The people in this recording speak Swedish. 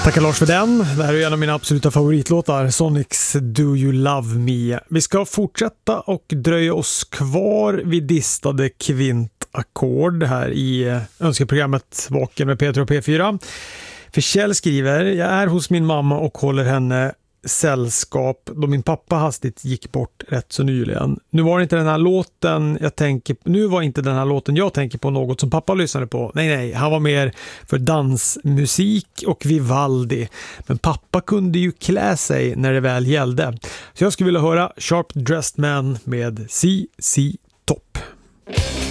Tackar Lars för den. Det här är en av mina absoluta favoritlåtar, Sonics Do You Love Me. Vi ska fortsätta och dröja oss kvar vid distade kvintackord här i önskeprogrammet Vaken med Peter och P4. För Kjell skriver: jag är hos min mamma och håller henne sällskap då min pappa hastigt gick bort rätt så nyligen. Nu var inte den här låten jag tänker på något som pappa lyssnade på. Nej, han var mer för dansmusik och Vivaldi. Men pappa kunde ju klä sig när det väl gällde. Så jag skulle vilja höra Sharp Dressed Man med C.C. Top.